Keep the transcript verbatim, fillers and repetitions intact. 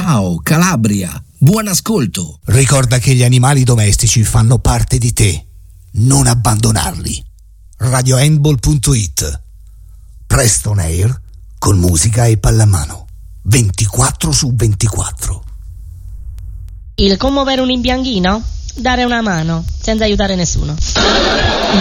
Ciao Calabria, buon ascolto. Ricorda che gli animali domestici fanno parte di te, non abbandonarli. radio handball punto it. Preston Air con musica e pallamano ventiquattro su ventiquattro. Il commuovere un imbianchino? Dare una mano senza aiutare nessuno.